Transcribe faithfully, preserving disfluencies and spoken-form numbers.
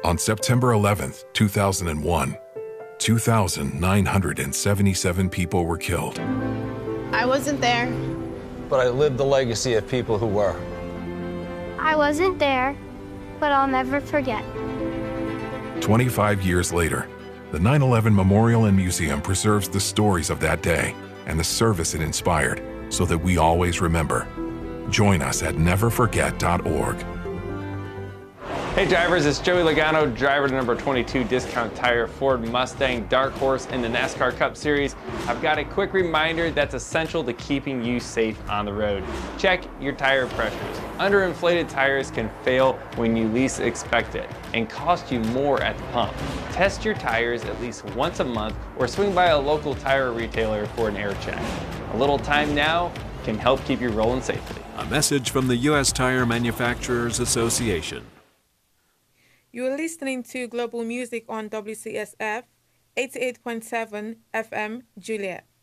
On September eleventh, two thousand one, two thousand nine hundred seventy-seven people were killed. I wasn't there. But I lived the legacy of people who were. I wasn't there, but I'll never forget. twenty-five years later, the nine eleven Memorial and Museum preserves the stories of that day and the service it inspired so that we always remember. Join us at never forget dot org. Hey drivers, it's Joey Logano, driver to number twenty-two Discount Tire Ford Mustang Dark Horse in the NASCAR Cup Series. I've got a quick reminder that's essential to keeping you safe on the road. Check your tire pressures. Underinflated tires can fail when you least expect it and cost you more at the pump. Test your tires at least once a month or swing by a local tire retailer for an air check. A little time now can help keep you rolling safely. A message from the U S Tire Manufacturers Association. You are listening to Global Music on W C S F eighty-eight point seven F M Juliet.